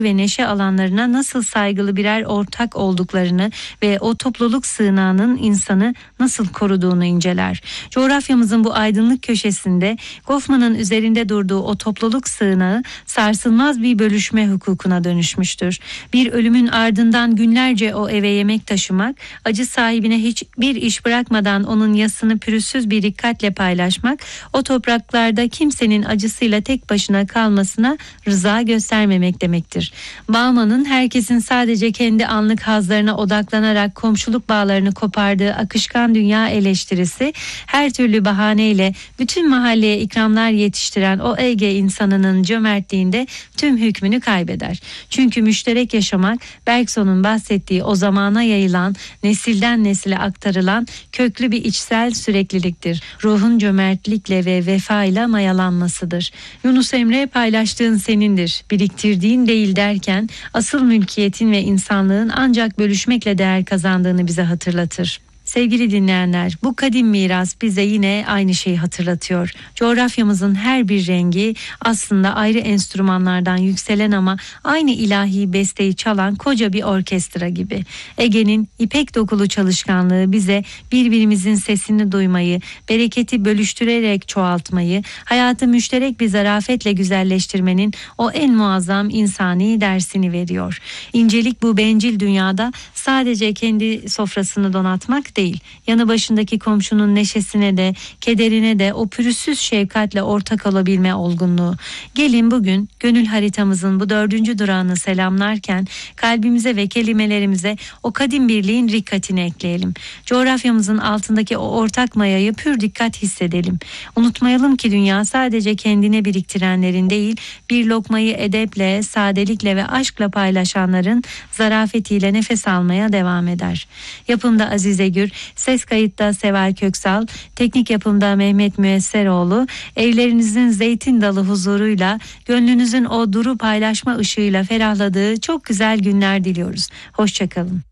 ve neşe alanlarına nasıl saygılı birer ortak olduklarını ve o topluluk sığınağının insanı nasıl koruduğunu inceler. Coğrafyamızın bu aydınlık köşesinde Goffman'ın üzerinde durduğu o topluluk sığınağı sarsılmaz bir bölüşme hukukuna dönüşmüştür. Bir ölümün ardından günlerce o eve yemek taşımak, acı sahibine hiçbir iş bırakmadan onun yasını pürüzsüz bir dikkatle paylaşmak, o topraklarda kimsenin acısıyla tek başına kalmasına rıza göstermemek demektir. Bauman'ın herkesin sadece kendi anlık hazlarına odaklanarak komşuluk bağlarını kopardığı akışkan dünya eleştirisi, her türlü bahaneyle bütün mahalleye ikramlar yetiştiren o Ege insanının cömertliğinde tüm hükmünü kaybeder. Çünkü müşterek yaşamak, Bergson'un bahsettiği o zamana yayılan, nesilden nesile aktarılan köklü bir içsel sürekliliktir. Ruhun cömertlikle ve vefayla mayalanmasıdır. Yunus Emre, paylaştığın senindir, biriktirdiğin değil derken asıl mülkiyetin ve insanlığın ancak bölüşmekle değer kazandığını bize hatırlatır. Sevgili dinleyenler, bu kadim miras bize yine aynı şeyi hatırlatıyor. Coğrafyamızın her bir rengi aslında ayrı enstrümanlardan yükselen ama aynı ilahi besteyi çalan koca bir orkestra gibi. Ege'nin ipek dokulu çalışkanlığı bize birbirimizin sesini duymayı, bereketi bölüştürerek çoğaltmayı, hayatı müşterek bir zarafetle güzelleştirmenin o en muazzam insani dersini veriyor. İncelik bu bencil dünyada sadece kendi sofrasını donatmak değil, yanı başındaki komşunun neşesine de kederine de o pürüzsüz şefkatle ortak olabilme olgunluğu. Gelin bugün gönül haritamızın bu 4. durağını selamlarken kalbimize ve kelimelerimize o kadim birliğin rikkatini ekleyelim. Coğrafyamızın altındaki o ortak mayayı pür dikkat hissedelim. Unutmayalım ki dünya sadece kendine biriktirenlerin değil, bir lokmayı edeple, sadelikle ve aşkla paylaşanların zarafetiyle nefes almaya devam eder. Yapımda Azize Gür, ses kayıtta Seval Köksal, teknik yapımda Mehmet Müesseroğlu, evlerinizin zeytin dalı huzuruyla, gönlünüzün o duru paylaşma ışığıyla ferahladığı çok güzel günler diliyoruz. Hoşçakalın.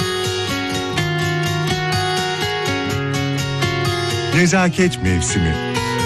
Nezaket mevsimi.